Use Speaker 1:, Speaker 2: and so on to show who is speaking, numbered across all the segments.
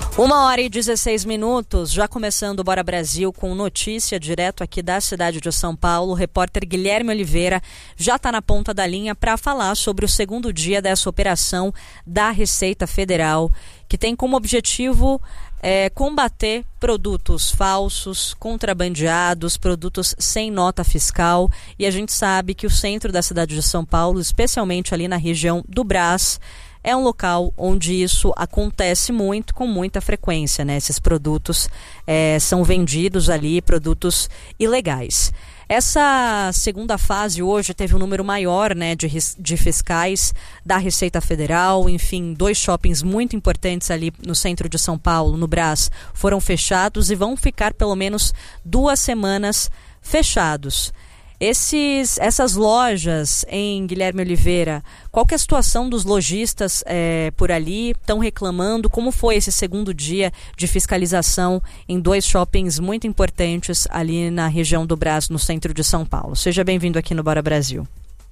Speaker 1: 1h16, já começando o Bora Brasil com notícia direto aqui da cidade de São Paulo. O repórter Guilherme Oliveira já está na ponta da linha para falar sobre o segundo dia dessa operação da Receita Federal, que tem como objetivo combater produtos falsos, contrabandeados, produtos sem nota fiscal. E a gente sabe que o centro da cidade de São Paulo, especialmente ali na região do Brás, é um local onde isso acontece muito, com muita frequência, né? Esses produtos são vendidos ali, produtos ilegais. Essa segunda fase hoje teve um número maior, né, de fiscais da Receita Federal. Enfim, 2 shoppings muito importantes ali no centro de São Paulo, no Brás, foram fechados e vão ficar pelo menos 2 semanas fechados. Essas lojas em Guilherme Oliveira, qual que é a situação dos lojistas por ali? Estão reclamando? Como foi esse segundo dia de fiscalização em 2 shoppings muito importantes ali na região do Brás, no centro de São Paulo? Seja bem-vindo aqui no Bora Brasil.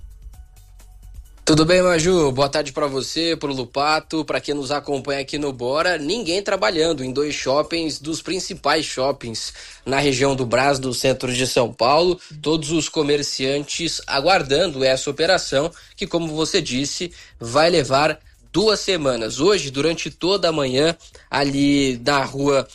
Speaker 2: Tudo bem, Maju? Boa tarde para você, pro Lupato, para quem nos acompanha aqui no Bora. Ninguém trabalhando em 2 shoppings, dos principais shoppings na região do Brás, do centro de São Paulo. Todos os comerciantes aguardando essa operação, que, como você disse, vai levar 2 semanas. Hoje, durante toda a manhã, ali na rua,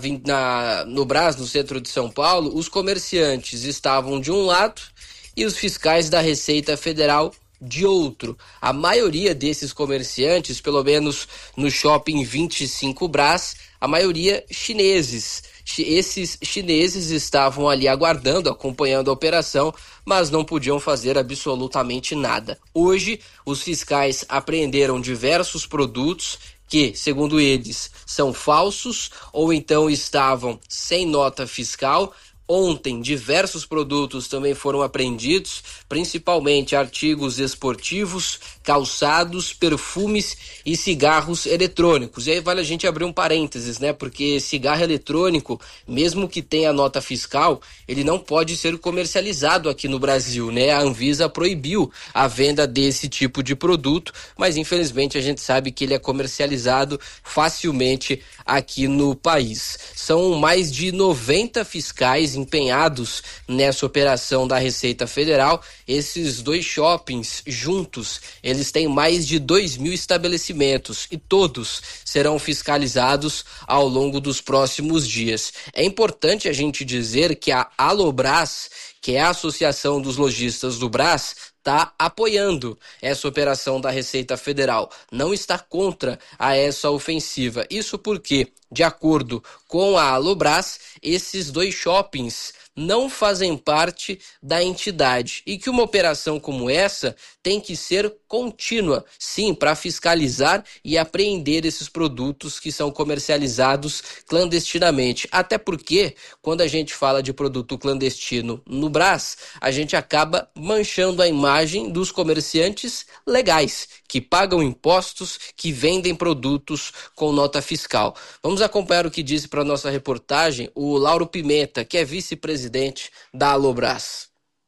Speaker 2: no Brás, no centro de São Paulo, os comerciantes estavam de um lado e os fiscais da Receita Federal de outro. A maioria desses comerciantes, pelo menos no shopping 25 Brás, a maioria chineses. Esses chineses estavam ali aguardando, acompanhando a operação, mas não podiam fazer absolutamente nada. Hoje, os fiscais apreenderam diversos produtos que, segundo eles, são falsos ou então estavam sem nota fiscal. Ontem, diversos produtos também foram apreendidos, principalmente artigos esportivos, calçados, perfumes e cigarros eletrônicos. E aí vale a gente abrir um parênteses, né? Porque cigarro eletrônico, mesmo que tenha nota fiscal, ele não pode ser comercializado aqui no Brasil, né? A Anvisa proibiu a venda desse tipo de produto, mas infelizmente a gente sabe que ele é comercializado facilmente aqui no país. São mais de 90 fiscais empenhados nessa operação da Receita Federal. Esses 2 shoppings juntos, eles têm mais de 2.000 estabelecimentos e todos serão fiscalizados ao longo dos próximos dias. É importante a gente dizer que a Alobras, que é a Associação dos Lojistas do Brás, está apoiando essa operação da Receita Federal, não está contra essa ofensiva. Isso porque, de acordo com a Alobras, esses 2 shoppings não fazem parte da entidade e que uma operação como essa tem que ser contínua, sim, para fiscalizar e apreender esses produtos que são comercializados clandestinamente. Até porque, quando a gente fala de produto clandestino no Brás, a gente acaba manchando a imagem dos comerciantes legais, que pagam impostos, que vendem produtos com nota fiscal. Vamos acompanhar o que disse para a nossa reportagem o Lauro Pimenta, que é vice-presidente da Alobras.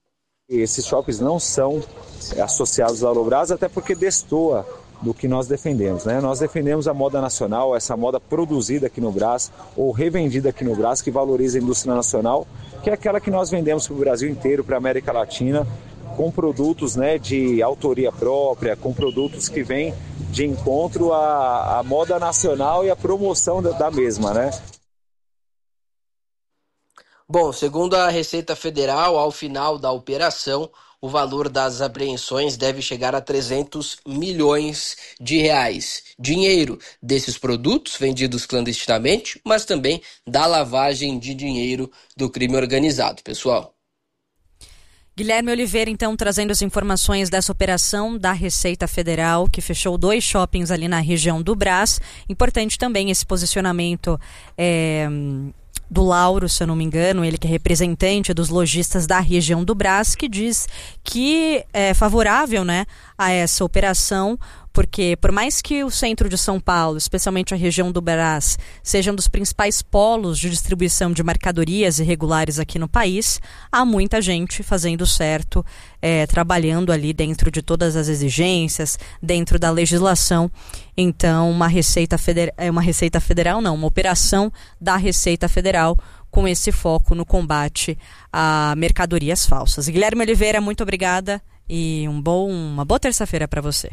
Speaker 3: Esses shoppings não são associados à Alobras, até porque destoa do que nós defendemos, né? Nós defendemos a moda nacional, essa moda produzida aqui no Brás ou revendida aqui no Brás, que valoriza a indústria nacional, que é aquela que nós vendemos para o Brasil inteiro, para a América Latina, com produtos, né, de autoria própria, com produtos que vêm de encontro à moda nacional e à promoção da mesma, né?
Speaker 2: Bom, segundo a Receita Federal, ao final da operação, o valor das apreensões deve chegar a 300 milhões de reais. Dinheiro desses produtos vendidos clandestinamente, mas também da lavagem de dinheiro do crime organizado, pessoal.
Speaker 1: Guilherme Oliveira, então, trazendo as informações dessa operação da Receita Federal, que fechou 2 shoppings ali na região do Brás. Importante também esse posicionamento do Lauro, se eu não me engano, ele que é representante dos lojistas da região do Brás, que diz que é favorável, né, a essa operação, porque por mais que o centro de São Paulo, especialmente a região do Brás, seja um dos principais polos de distribuição de mercadorias irregulares aqui no país, há muita gente fazendo certo, trabalhando ali dentro de todas as exigências, dentro da legislação. Então, uma operação da Receita Federal com esse foco no combate a mercadorias falsas. Guilherme Oliveira, muito obrigada e uma boa terça-feira para você.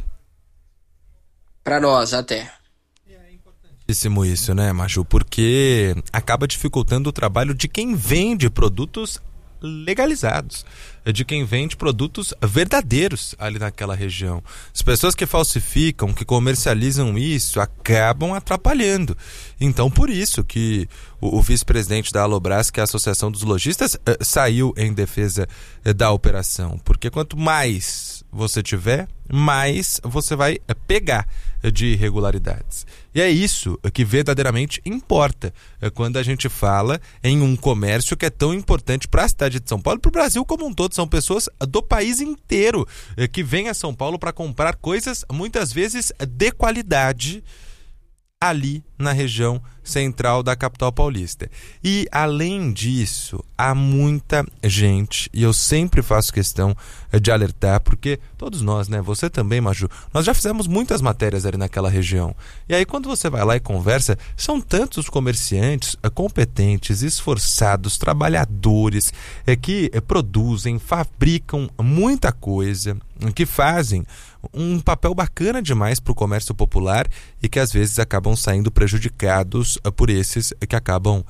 Speaker 2: Para nós, até.
Speaker 4: É importantíssimo isso, né, Maju? Porque acaba dificultando o trabalho de quem vende produtos legalizados, de quem vende produtos verdadeiros ali naquela região. As pessoas que falsificam, que comercializam isso, acabam atrapalhando. Então, por isso que o vice-presidente da Alobras, que é a Associação dos Lojistas, saiu em defesa da operação. Porque quanto mais você tiver, mais você vai pegar de irregularidades. E é isso que verdadeiramente importa quando a gente fala em um comércio que é tão importante para a cidade de São Paulo e para o Brasil como um todo. São pessoas do país inteiro que vêm a São Paulo para comprar coisas muitas vezes de qualidade ali na região central da capital paulista. E, além disso, há muita gente, e eu sempre faço questão de alertar, porque todos nós, né, você também, Maju, nós já fizemos muitas matérias ali naquela região. E aí, quando você vai lá e conversa, são tantos comerciantes competentes, esforçados, trabalhadores, que produzem, fabricam muita coisa, que fazem um papel bacana demais para o comércio popular e que às vezes acabam saindo prejudicados por esses que acabam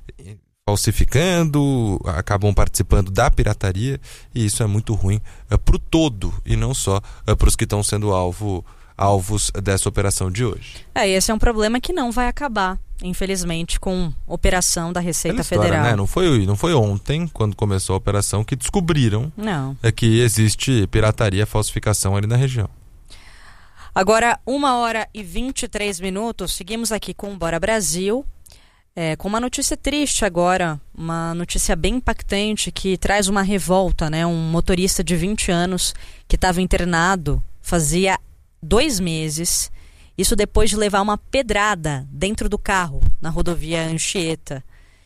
Speaker 4: falsificando, acabam participando da pirataria, e isso é muito ruim para o todo e não só para os que estão sendo alvos dessa operação de hoje.
Speaker 1: Esse é um problema que não vai acabar, infelizmente, com a operação da Receita Federal.
Speaker 4: Né? Não foi ontem, quando começou a operação, que descobriram que existe pirataria, falsificação ali na região.
Speaker 1: Agora, 1h23, seguimos aqui com o Bora Brasil, com uma notícia triste agora, uma notícia bem impactante que traz uma revolta, né? Um motorista de 20 anos que estava internado fazia 2 meses, isso depois de levar uma pedrada dentro do carro, na rodovia Anchieta.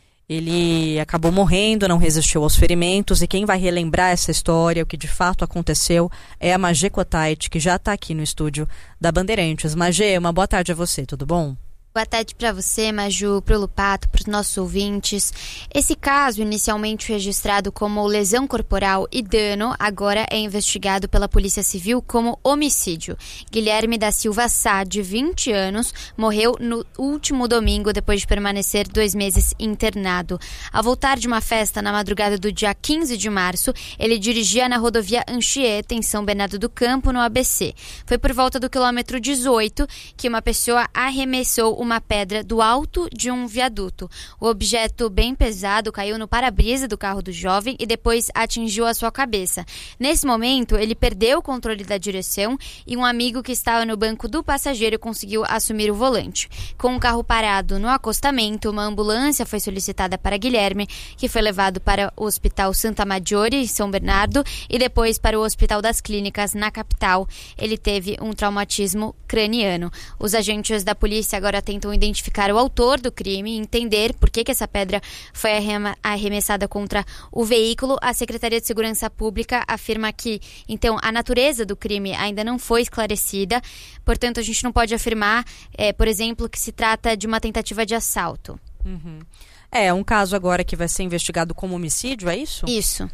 Speaker 1: Ele acabou morrendo, não resistiu aos ferimentos, e quem vai relembrar essa história, o que de fato aconteceu, é a Magê Cotait, que já está aqui no estúdio da Bandeirantes. Magê, uma boa tarde a você, tudo bom?
Speaker 5: Boa tarde para você, Maju, para o Lupato, para os nossos ouvintes. Esse caso, inicialmente registrado como lesão corporal e dano, agora é investigado pela Polícia Civil como homicídio. Guilherme da Silva Sá, de 20 anos, morreu no último domingo depois de permanecer 2 meses internado. Ao voltar de uma festa na madrugada do dia 15 de março, ele dirigia na rodovia Anchieta, em São Bernardo do Campo, no ABC. Foi por volta do quilômetro 18 que uma pessoa arremessou uma pedra do alto de um viaduto. O objeto bem pesado caiu no para-brisa do carro do jovem e depois atingiu a sua cabeça. Nesse momento, ele perdeu o controle da direção e um amigo que estava no banco do passageiro conseguiu assumir o volante. Com o carro parado no acostamento, uma ambulância foi solicitada para Guilherme, que foi levado para o Hospital Santa Maggiore, em São Bernardo, e depois para o Hospital das Clínicas, na capital. Ele teve um traumatismo craniano. Os agentes da polícia agora tentam identificar o autor do crime e entender por que essa pedra foi arremessada contra o veículo. A Secretaria de Segurança Pública afirma que, então, a natureza do crime ainda não foi esclarecida, portanto, a gente não pode afirmar, por exemplo, que se trata de uma tentativa de assalto.
Speaker 1: Uhum. É um caso agora que vai ser investigado como homicídio, é isso?
Speaker 5: Isso.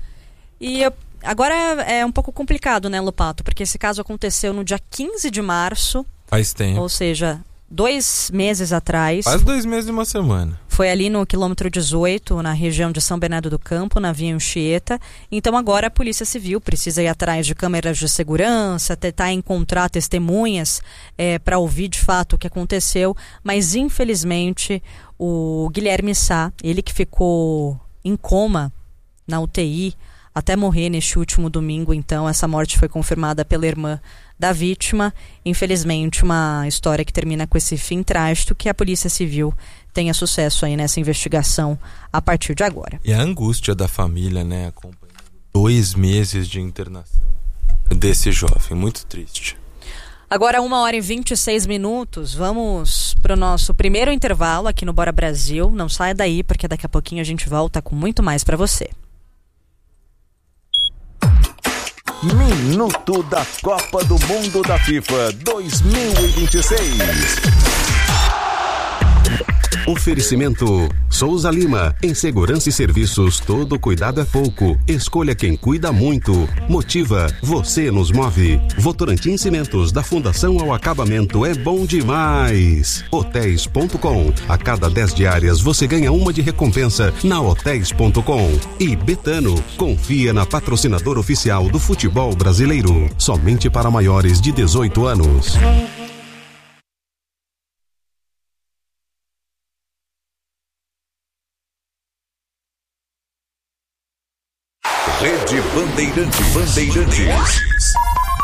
Speaker 1: E agora é um pouco complicado, né, Lupato? Porque esse caso aconteceu no dia 15 de março.
Speaker 4: Faz tempo.
Speaker 1: Ou seja, 2 meses atrás.
Speaker 4: Quase 2 meses e uma semana.
Speaker 1: Foi ali no quilômetro 18, na região de São Bernardo do Campo, na via Anchieta. Então agora a Polícia Civil precisa ir atrás de câmeras de segurança, tentar encontrar testemunhas para ouvir de fato o que aconteceu. Mas infelizmente o Guilherme Sá, ele que ficou em coma na UTI até morrer neste último domingo, então essa morte foi confirmada pela irmã da vítima. Infelizmente, uma história que termina com esse fim trágico, que a Polícia Civil tenha sucesso aí nessa investigação a partir de agora.
Speaker 4: E a angústia da família, né, acompanhando 2 meses de internação desse jovem, muito triste.
Speaker 1: Agora 1h26, vamos para o nosso primeiro intervalo aqui no Bora Brasil. Não saia daí, porque daqui a pouquinho a gente volta com muito mais para você.
Speaker 6: Minuto da Copa do Mundo da FIFA 2026.
Speaker 7: Oferecimento Souza Lima. Em segurança e serviços, todo cuidado é pouco. Escolha quem cuida muito. Motiva, você nos move. Votorantim Cimentos, da fundação ao acabamento, é bom demais. Hotéis.com. A cada 10 diárias você ganha uma de recompensa na Hotéis.com. E Betano, confia na patrocinadora oficial do futebol brasileiro. Somente para maiores de 18 anos.
Speaker 6: Rede Bandeirantes.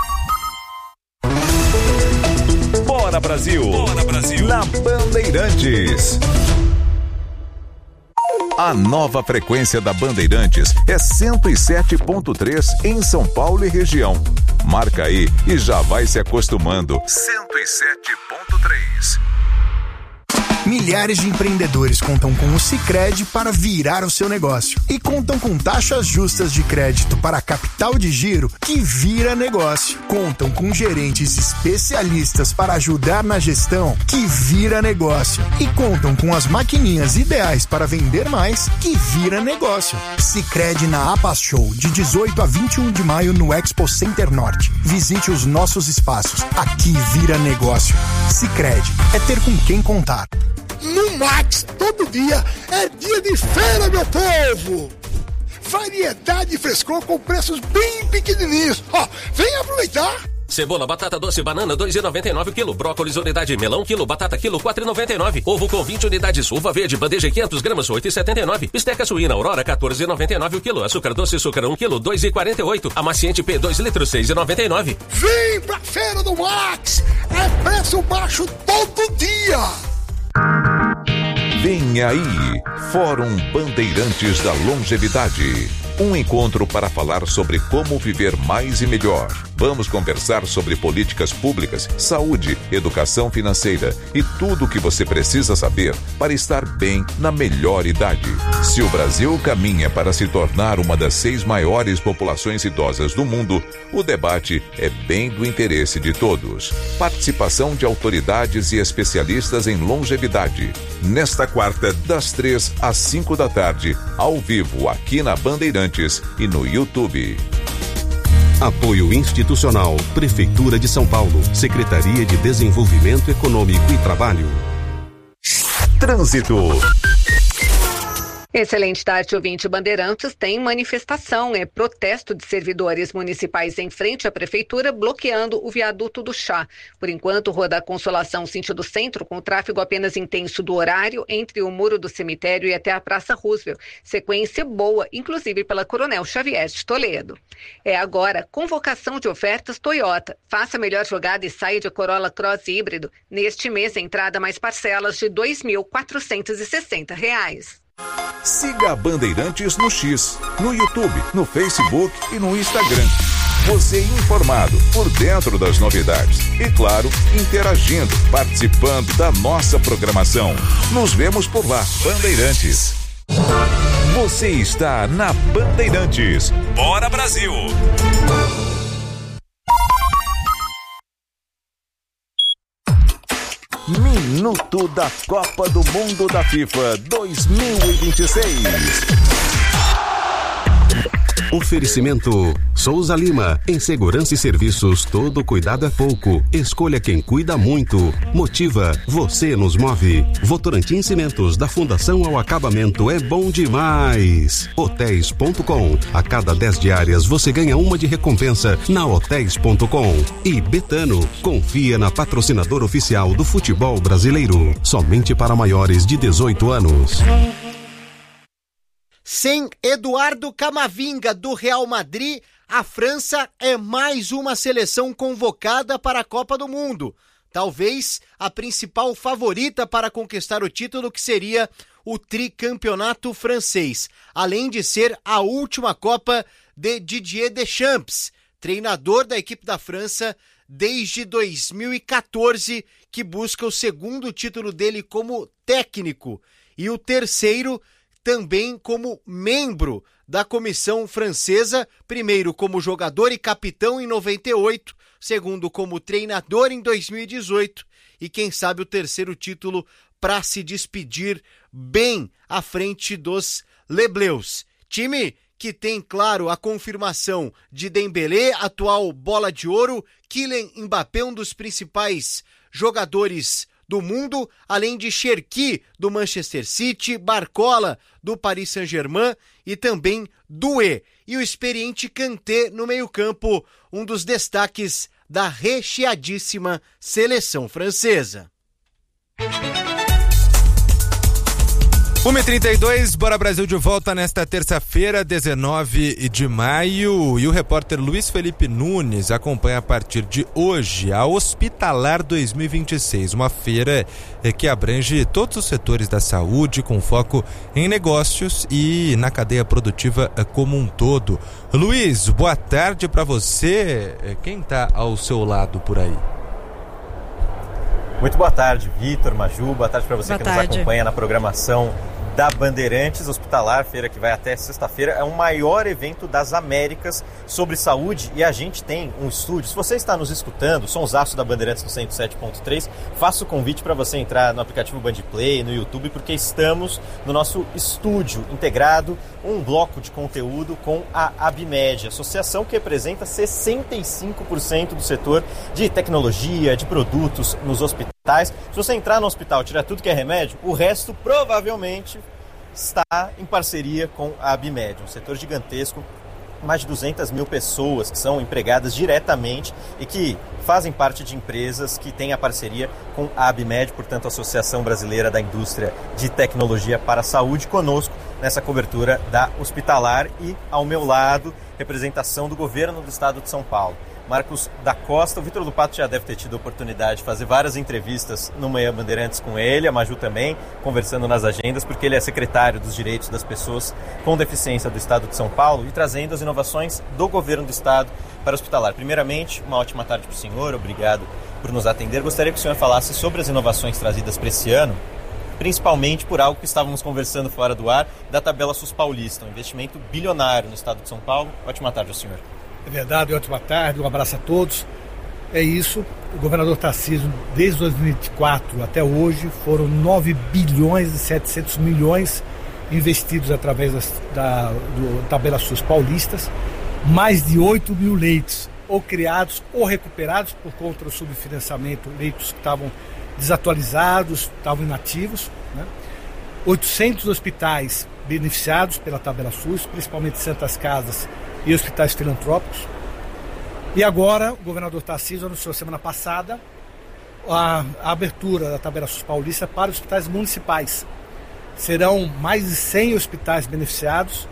Speaker 6: Bora Brasil. Na Bandeirantes. A nova frequência da Bandeirantes é 107.3 em São Paulo e região. Marca aí e já vai se acostumando. 107.3.
Speaker 8: Milhares de empreendedores contam com o Sicredi para virar o seu negócio. E contam com taxas justas de crédito para capital de giro que vira negócio. Contam com gerentes especialistas para ajudar na gestão que vira negócio. E contam com as maquininhas ideais para vender mais que vira negócio. Sicredi na APAS Show, de 18 a 21 de maio no Expo Center Norte. Visite os nossos espaços. Aqui vira negócio. Sicredi é ter com quem contar.
Speaker 9: No Max, todo dia é dia de feira, meu povo! Variedade e frescor com preços bem pequenininhos. Vem aproveitar!
Speaker 10: Cebola, batata doce, banana, 2,99 o quilo. Brócolis, unidade melão, quilo. Batata, quilo, 4,99. Ovo com 20 unidades. Uva verde, bandeja 500 gramas, 8,79. Bisteca suína, Aurora, 14,99 o quilo. Açúcar doce, açúcar 1 quilo, 2,48. Amaciante P, 2 litros, 6,99.
Speaker 9: Vem pra Feira do Max! É preço baixo todo dia!
Speaker 6: Vem aí, Fórum Bandeirantes da Longevidade. Um encontro para falar sobre como viver mais e melhor. Vamos conversar sobre políticas públicas, saúde, educação financeira e tudo o que você precisa saber para estar bem na melhor idade. Se o Brasil caminha para se tornar uma das 6 maiores populações idosas do mundo, o debate é bem do interesse de todos. Participação de autoridades e especialistas em longevidade. Nesta quarta, das 3 às 5 da tarde, ao vivo aqui na Bandeirantes e no YouTube.
Speaker 7: Apoio institucional, Prefeitura de São Paulo, Secretaria de Desenvolvimento Econômico e Trabalho.
Speaker 6: Trânsito.
Speaker 11: Excelente tarde, ouvinte. Bandeirantes tem manifestação, protesto de servidores municipais em frente à prefeitura, bloqueando o viaduto do Chá. Por enquanto, Rua da Consolação, sentido centro, com tráfego apenas intenso do horário entre o Muro do Cemitério e até a Praça Roosevelt. Sequência boa, inclusive pela Coronel Xavier de Toledo. Agora, convocação de ofertas Toyota. Faça a melhor jogada e saia de Corolla Cross híbrido. Neste mês, entrada mais parcelas de R$ 2.460.
Speaker 6: Siga a Bandeirantes no X, no YouTube, no Facebook e no Instagram. Você informado, por dentro das novidades. E claro, interagindo, participando da nossa programação. Nos vemos por lá, Bandeirantes. Você está na Bandeirantes. Bora Brasil! Minuto da Copa do Mundo da FIFA 2026.
Speaker 7: Oferecimento Souza Lima. Em segurança e serviços, todo cuidado é pouco. Escolha quem cuida muito. Motiva, você nos move. Votorantim Cimentos, da fundação ao acabamento, é bom demais. Hotéis.com. A cada 10 diárias você ganha uma de recompensa na Hotéis.com. E Betano, confia na patrocinadora oficial do futebol brasileiro. Somente para maiores de 18 anos.
Speaker 12: Sem Eduardo Camavinga, do Real Madrid, a França é mais uma seleção convocada para a Copa do Mundo. Talvez a principal favorita para conquistar o título, que seria o tricampeonato francês, além de ser a última Copa de Didier Deschamps, treinador da equipe da França desde 2014, que busca o segundo título dele como técnico e o terceiro também como membro da comissão francesa, primeiro como jogador e capitão em 98, segundo como treinador em 2018 e quem sabe o terceiro título para se despedir bem à frente dos Lebleus. Time que tem, claro, a confirmação de Dembélé, atual bola de ouro, Kylian Mbappé, um dos principais jogadores do mundo, além de Cherki, do Manchester City, Barcola, do Paris Saint-Germain e também Doué. E o experiente Kanté no meio-campo, um dos destaques da recheadíssima seleção francesa.
Speaker 4: 1h32, Bora Brasil de volta nesta terça-feira, 19 de maio, e o repórter Luiz Felipe Nunes acompanha a partir de hoje a Hospitalar 2026, uma feira que abrange todos os setores da saúde, com foco em negócios e na cadeia produtiva como um todo. Luiz, boa tarde para você. Quem está ao seu lado por aí?
Speaker 13: Muito boa tarde, Vitor, Maju, boa tarde para você que nos acompanha na programação da Bandeirantes. Hospitalar, feira que vai até sexta-feira, é o maior evento das Américas sobre saúde e a gente tem um estúdio. Se você está nos escutando, sonsaço da Bandeirantes no 107.3, faço o convite para você entrar no aplicativo Bandplay, no YouTube, porque estamos no nosso estúdio integrado, um bloco de conteúdo com a Abimed, associação que representa 65% do setor de tecnologia, de produtos nos hospitais. Se você entrar no hospital e tirar tudo que é remédio, o resto provavelmente está em parceria com a Abimed, um setor gigantesco, mais de 200 mil pessoas que são empregadas diretamente e que fazem parte de empresas que têm a parceria com a Abimed, portanto a Associação Brasileira da Indústria de Tecnologia para a Saúde, conosco nessa cobertura da Hospitalar. E ao meu lado, representação do governo do estado de São Paulo, Marcos da Costa. O Vitor Lupato já deve ter tido a oportunidade de fazer várias entrevistas no Manhã Bandeirantes com ele, a Maju também, conversando nas agendas, porque ele é secretário dos Direitos das Pessoas com Deficiência do Estado de São Paulo e trazendo as inovações do governo do Estado para o Hospitalar. Primeiramente, uma ótima tarde para o senhor, obrigado por nos atender. Gostaria que o senhor falasse sobre as inovações trazidas para esse ano, principalmente por algo que estávamos conversando fora do ar, da tabela SUS paulista, um investimento bilionário no Estado de São Paulo. Ótima tarde ao senhor.
Speaker 9: É verdade, ótima tarde, um abraço a todos. É isso, o governador Tarcísio, desde 2024 até hoje, foram 9 bilhões e 700 milhões investidos através do tabela SUS paulistas, mais de 8 mil leitos ou criados ou recuperados por conta do subfinanciamento, leitos que estavam desatualizados, estavam inativos, né? 800 hospitais beneficiados pela tabela SUS, principalmente Santas Casas e hospitais filantrópicos. E agora o governador Tarcísio anunciou semana passada a abertura da tabela SUS paulista para hospitais municipais. Serão mais de 100 hospitais beneficiados,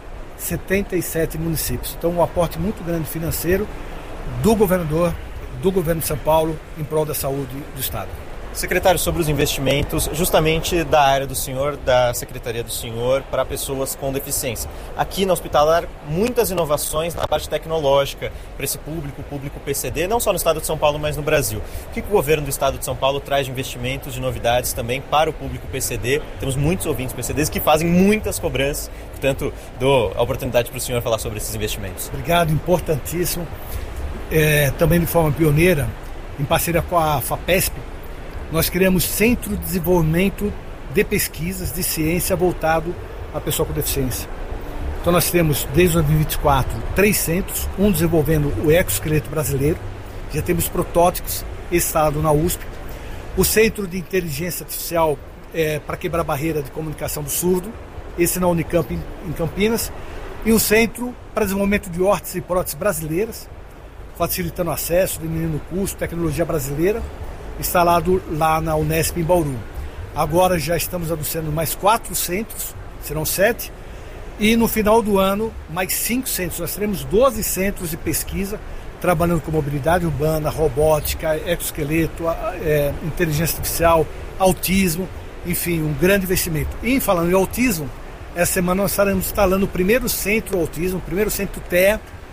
Speaker 9: 77 municípios. Então um aporte muito grande financeiro do governador, do governo de São Paulo em prol da saúde do estado.
Speaker 13: Secretário, sobre os investimentos justamente da área do senhor, da secretaria do senhor, para pessoas com deficiência. Aqui no Hospitalar, muitas inovações na parte tecnológica para esse público PCD, não só no estado de São Paulo, mas no Brasil. O que o governo do estado de São Paulo traz de investimentos, de novidades também para o público PCD? Temos muitos ouvintes PCDs que fazem muitas cobranças, portanto, dou a oportunidade para o senhor falar sobre esses investimentos.
Speaker 9: Obrigado, importantíssimo. Também de forma pioneira, em parceria com a FAPESP, nós criamos Centro de Desenvolvimento de Pesquisas de Ciência voltado à pessoa com deficiência. Então nós temos, desde 2024, 3 centros, um desenvolvendo o exoesqueleto brasileiro, já temos protótipos instalado na USP, o Centro de Inteligência Artificial para quebrar a barreira de comunicação do surdo, esse na Unicamp em Campinas, e um Centro para desenvolvimento de órteses e próteses brasileiras, facilitando o acesso, diminuindo o custo, tecnologia brasileira, instalado lá na Unesp em Bauru. Agora já estamos anunciando mais 4 centros, serão 7, e no final do ano mais 5 centros. Nós teremos 12 centros de pesquisa trabalhando com mobilidade urbana, robótica, exoesqueleto, inteligência artificial, autismo, enfim, um grande investimento. E falando em autismo, essa semana nós estaremos instalando o primeiro centro autismo, o primeiro centro TEA,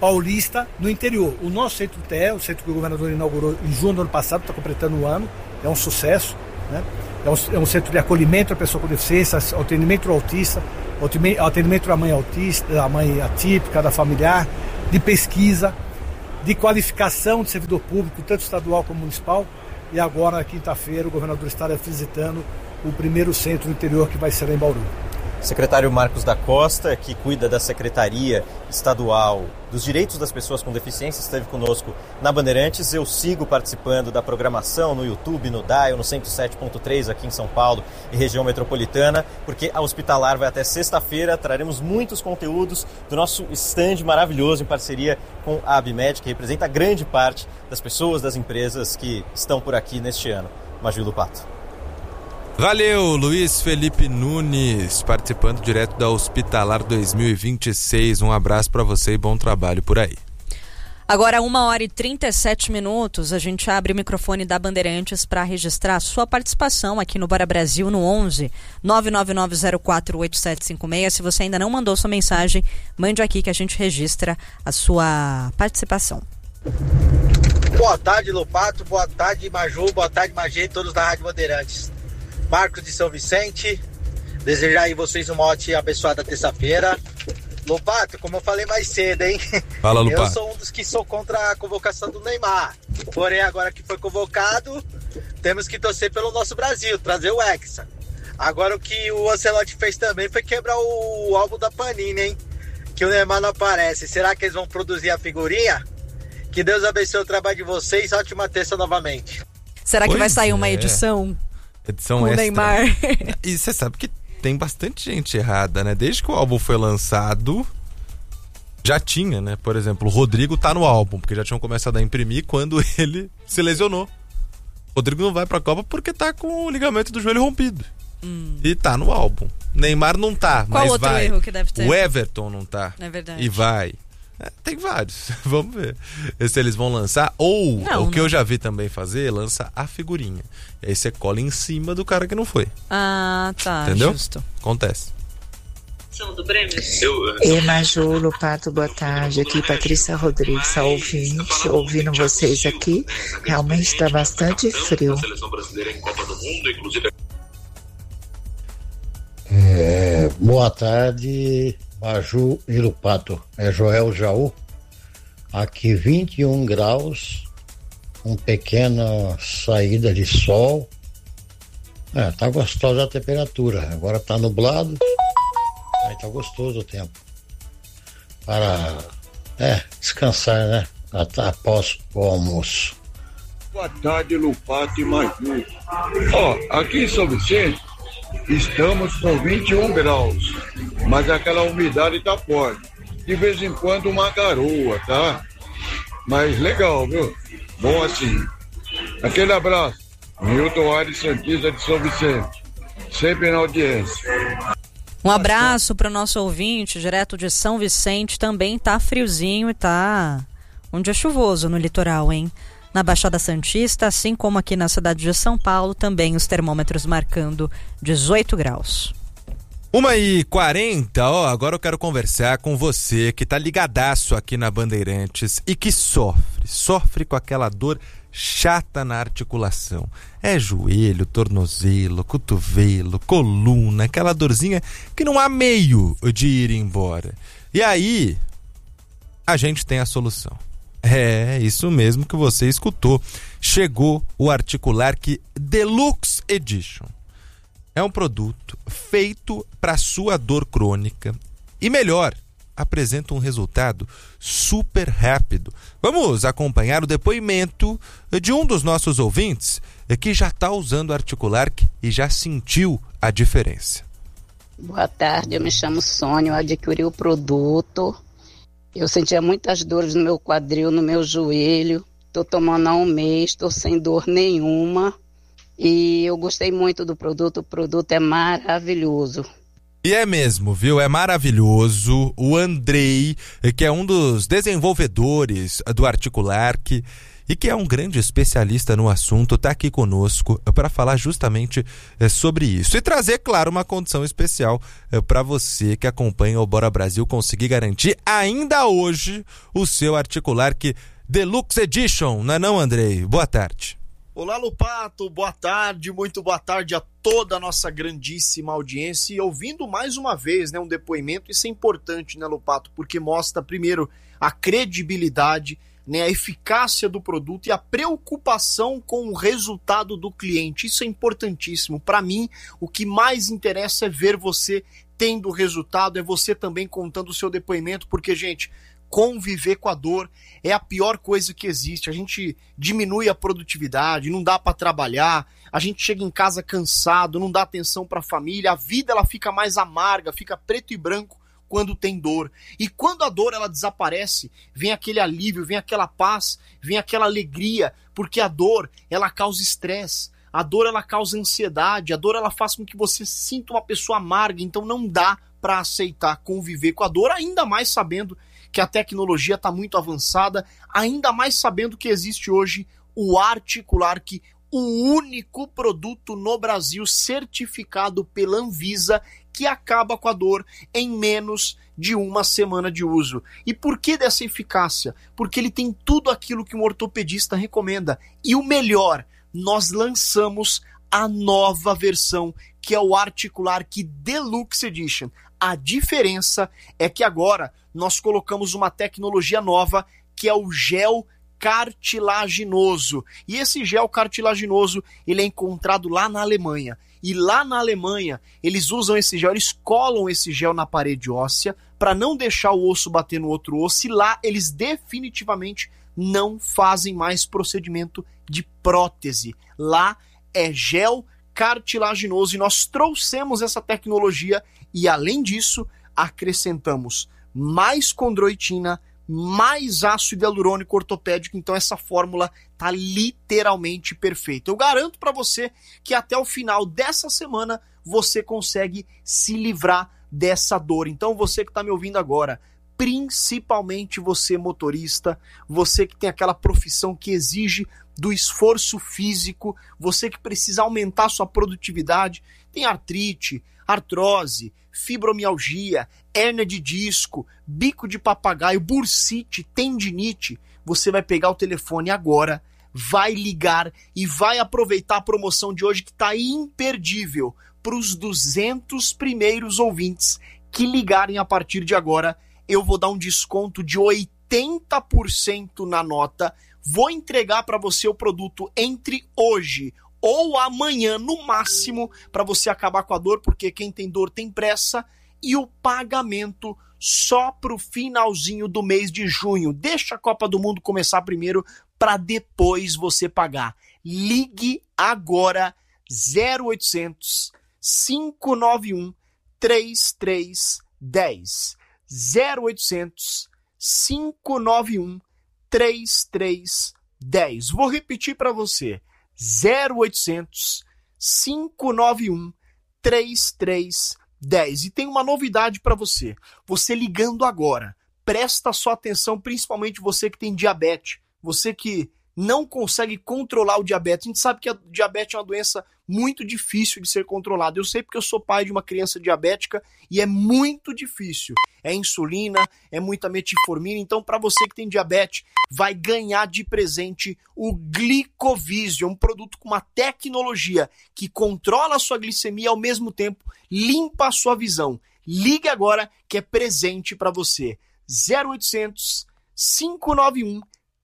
Speaker 9: paulista no interior. O nosso centro TE, o centro que o governador inaugurou em junho do ano passado, está completando um ano, é um sucesso, né? É um centro de acolhimento à pessoa com deficiência, atendimento ao autista, atendimento à mãe autista, à mãe atípica, da familiar, de pesquisa, de qualificação de servidor público, tanto estadual como municipal. E agora, na quinta-feira, o governador está visitando o primeiro centro do interior, que vai ser lá em Bauru.
Speaker 13: Secretário Marcos da Costa, que cuida da Secretaria Estadual dos Direitos das Pessoas com Deficiência, esteve conosco na Bandeirantes. Eu sigo participando da programação no YouTube, no Dial, no 107.3 aqui em São Paulo e região metropolitana, porque a Hospitalar vai até sexta-feira. Traremos muitos conteúdos do nosso stand maravilhoso em parceria com a Abimed, que representa grande parte das pessoas, das empresas que estão por aqui neste ano. Maju Lupato.
Speaker 4: Valeu, Luiz Felipe Nunes, participando direto da Hospitalar 2026. Um abraço para você e bom trabalho por aí.
Speaker 1: Agora, 1h37, a gente abre o microfone da Bandeirantes para registrar a sua participação aqui no Bora Brasil no 11 999048756. Se você ainda não mandou sua mensagem, mande aqui que a gente registra a sua participação.
Speaker 14: Boa tarde, Lupato. Boa tarde, Maju. Boa tarde, Magê, todos da Rádio Bandeirantes. Marcos de São Vicente, desejar aí vocês uma ótima e abençoada terça-feira. Lopato, como eu falei mais cedo, hein?
Speaker 4: Fala, Lopato.
Speaker 14: Eu sou um dos que sou contra a convocação do Neymar. Porém, agora que foi convocado, temos que torcer pelo nosso Brasil, trazer o Hexa. Agora, o que o Ancelotti fez também foi quebrar o álbum da Panini, hein? Que o Neymar não aparece. Será que eles vão produzir a figurinha? Que Deus abençoe o trabalho de vocês. Ótima terça novamente.
Speaker 1: Será que vai sair uma edição com o Neymar?
Speaker 4: E você sabe que tem bastante gente errada, né? Desde que o álbum foi lançado, já tinha, né? Por exemplo, o Rodrigo tá no álbum, porque já tinham começado a imprimir quando ele se lesionou. O Rodrigo não vai pra Copa porque tá com o ligamento do joelho rompido. E tá no álbum. Neymar não tá,
Speaker 1: Qual
Speaker 4: mas
Speaker 1: outro
Speaker 4: vai.
Speaker 1: Erro que deve ter?
Speaker 4: O Everton não tá.
Speaker 1: É verdade.
Speaker 4: E vai. Tem vários. Vamos ver se eles vão lançar. Ou, o que eu já vi também fazer, lança a figurinha. E aí você cola em cima do cara que não foi.
Speaker 1: Ah, tá.
Speaker 4: Entendeu?
Speaker 1: Justo.
Speaker 4: Acontece.
Speaker 15: Ei, Maju, Lupato, boa tarde. Aqui Patrícia Rodrigues, ouvinte, ouvindo vocês aqui. Realmente está bastante frio.
Speaker 16: Boa tarde, Maju e Lupato. É Joel Jaú. Aqui 21 graus, com pequena saída de sol. Tá gostosa a temperatura. Agora tá nublado, aí tá gostoso o tempo. Para descansar, né? Após o almoço.
Speaker 17: Boa tarde, Lupato e Maju. Aqui em São Vicente estamos com 21 graus, mas aquela umidade tá forte. De vez em quando uma garoa, tá? Mas legal, viu? Bom assim. Aquele abraço. Milton Aires Santista de São Vicente. Sempre na audiência.
Speaker 1: Um abraço para o nosso ouvinte, direto de São Vicente. Também tá friozinho e tá um dia chuvoso no litoral, hein? Na Baixada Santista, assim como aqui na cidade de São Paulo, também os termômetros marcando 18 graus.
Speaker 4: 1h40, agora eu quero conversar com você que tá ligadaço aqui na Bandeirantes e que sofre com aquela dor chata na articulação. É joelho, tornozelo, cotovelo, coluna, aquela dorzinha que não há meio de ir embora. E aí, a gente tem a solução. É, isso mesmo que você escutou. Chegou o Articulark Deluxe Edition. É um produto feito para sua dor crônica e melhor, apresenta um resultado super rápido. Vamos acompanhar o depoimento de um dos nossos ouvintes que já está usando o Articulark e já sentiu a diferença.
Speaker 18: Boa tarde, eu me chamo Sônia, eu adquiri o produto. Eu sentia muitas dores no meu quadril, no meu joelho. Estou tomando há um mês, estou sem dor nenhuma. E eu gostei muito do produto, o produto é maravilhoso.
Speaker 4: E é mesmo, viu? É maravilhoso. O Andrei, que é um dos desenvolvedores do Articulark, e que é um grande especialista no assunto, está aqui conosco para falar justamente sobre isso. E trazer, claro, uma condição especial para você que acompanha o Bora Brasil conseguir garantir ainda hoje o seu Articular que Deluxe Edition, não é não, Andrei? Boa tarde.
Speaker 19: Olá, Lupato, boa tarde, muito boa tarde a toda a nossa grandíssima audiência. E ouvindo mais uma vez, né, um depoimento, isso é importante, né, Lupato, porque mostra primeiro a credibilidade, né, a eficácia do produto e a preocupação com o resultado do cliente. Isso é importantíssimo. Para mim, o que mais interessa é ver você tendo resultado, é você também contando o seu depoimento, porque, gente, conviver com a dor é a pior coisa que existe. A gente diminui a produtividade, não dá para trabalhar, a gente chega em casa cansado, não dá atenção para a família, a vida ela fica mais amarga, fica preto e branco quando tem dor. E quando a dor ela desaparece, vem aquele alívio, vem aquela paz, vem aquela alegria, porque a dor ela causa estresse, a dor ela causa ansiedade, a dor ela faz com que você se sinta uma pessoa amarga, então não dá para aceitar conviver com a dor, ainda mais sabendo que a tecnologia está muito avançada, ainda mais sabendo que existe hoje o Articular, que o único produto no Brasil certificado pela Anvisa que acaba com a dor em menos de uma semana de uso. E por que dessa eficácia? Porque ele tem tudo aquilo que um ortopedista recomenda. E o melhor, nós lançamos a nova versão, que é o Articular que Deluxe Edition. A diferença é que agora nós colocamos uma tecnologia nova, que é o gel cartilaginoso. E esse gel cartilaginoso, ele é encontrado lá na Alemanha. E lá na Alemanha, eles usam esse gel, eles colam esse gel na parede óssea para não deixar o osso bater no outro osso. E lá eles definitivamente não fazem mais procedimento de prótese. Lá é gel cartilaginoso e nós trouxemos essa tecnologia e, além disso, acrescentamos mais condroitina, mais ácido hialurônico ortopédico, então essa fórmula tá literalmente perfeita. Eu garanto para você que até o final dessa semana você consegue se livrar dessa dor. Então você que está me ouvindo agora, principalmente você motorista, você que tem aquela profissão que exige do esforço físico, você que precisa aumentar sua produtividade, tem artrite, artrose, fibromialgia, hérnia de disco, bico de papagaio, bursite, tendinite, você vai pegar o telefone agora, vai ligar e vai aproveitar a promoção de hoje que está imperdível para os 200 primeiros ouvintes que ligarem a partir de agora. Eu vou dar um desconto de 80% na nota, vou entregar para você o produto entre hoje ou amanhã no máximo, para você acabar com a dor, porque quem tem dor tem pressa, e o pagamento só pro finalzinho do mês de junho. Deixa a Copa do Mundo começar primeiro, para depois você pagar. Ligue agora, 0800 591 3310. 0800 591 3310. Vou repetir para você. 0800 591 3310. E tem uma novidade para você. Você ligando agora, presta sua atenção, principalmente você que tem diabetes, você que não consegue controlar o diabetes. A gente sabe que a diabetes é uma doença muito difícil de ser controlada. Eu sei porque eu sou pai de uma criança diabética e é muito difícil. É insulina, é muita metformina. Então, para você que tem diabetes, vai ganhar de presente o Glicovision, um produto com uma tecnologia que controla a sua glicemia e ao mesmo tempo limpa a sua visão. Ligue agora que é presente para você. 0800 591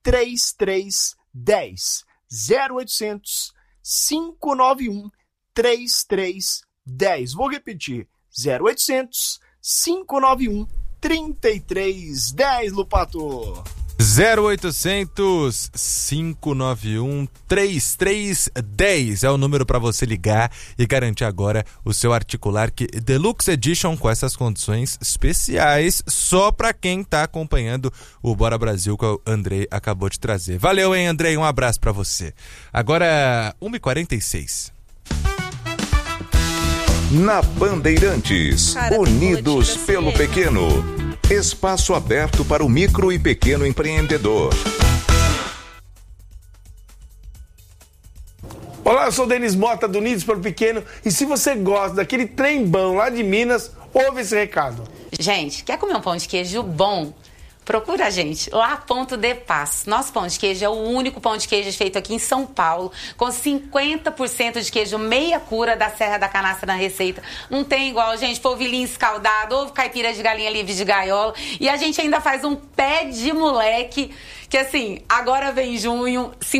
Speaker 19: 3310. 0800 591 3310. Vou repetir. 0800 591 3310, Lupato.
Speaker 4: 0800 591 3310 é o número para você ligar e garantir agora o seu Articular que Deluxe Edition com essas condições especiais só para quem tá acompanhando o Bora Brasil que o Andrei acabou de trazer. Valeu, hein, Andrei? Um abraço para você. Agora 1h46.
Speaker 6: Na Bandeirantes, unidos pelo pequeno. Espaço aberto para o micro e pequeno empreendedor.
Speaker 20: Olá, eu sou o Denis Mota do Unidos pelo Pequeno e se você gosta daquele trem-bom lá de Minas, ouve esse recado.
Speaker 21: Gente, quer comer um pão de queijo bom? Procura a gente, lá Ponto de Paz. Nosso pão de queijo é o único pão de queijo feito aqui em São Paulo, com 50% de queijo meia cura da Serra da Canastra na receita. Não tem igual, gente, polvilhinho escaldado, ovo caipira de galinha livre de gaiola. E a gente ainda faz um pé de moleque, que assim, agora vem junho,